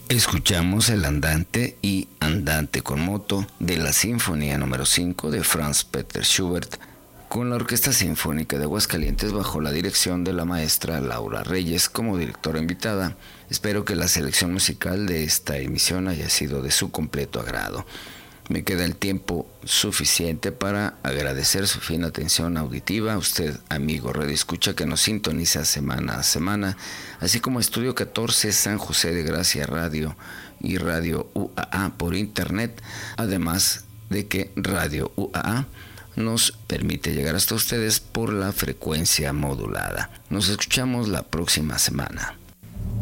Escuchamos el Andante y Andante con moto de la Sinfonía número 5 de Franz Peter Schubert, con la Orquesta Sinfónica de Aguascalientes bajo la dirección de la maestra Laura Reyes como directora invitada. Espero que la selección musical de esta emisión haya sido de su completo agrado. Me queda el tiempo suficiente para agradecer su fina atención auditiva a usted, amigo radioescucha, que nos sintoniza semana a semana, así como Estudio 14, San José de Gracia Radio y Radio UAA por internet, además de que Radio UAA nos permite llegar hasta ustedes por la frecuencia modulada. Nos escuchamos la próxima semana.